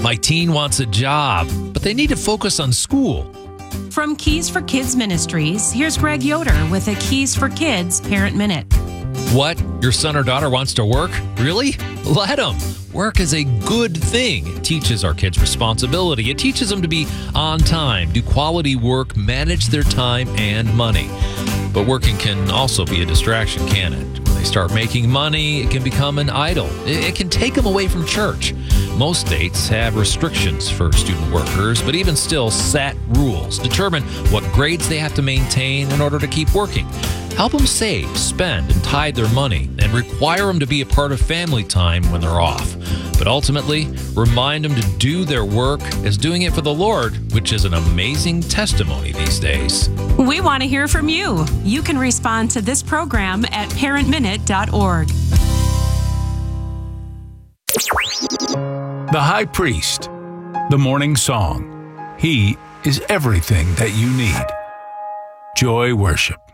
My teen wants a job, but they need to focus on school. From Keys for Kids Ministries, here's Greg Yoder with a Keys for Kids Parent Minute. What? Your son or daughter wants to work? Really? Let them. Work is a good thing. It teaches our kids responsibility. It teaches them to be on time, do quality work, manage their time and money. But working can also be a distraction, can it? When they start making money, it can become an idol. It can take them away from church. Most states have restrictions for student workers, but even still set rules. Determine what grades they have to maintain in order to keep working. Help them save, spend, and tithe their money, and require them to be a part of family time when they're off. But ultimately, remind them to do their work as doing it for the Lord, which is an amazing testimony these days. We want to hear from you. You can respond to this program at parentminute.org. The High Priest, the Morning Song. He is everything that you need. Joy Worship.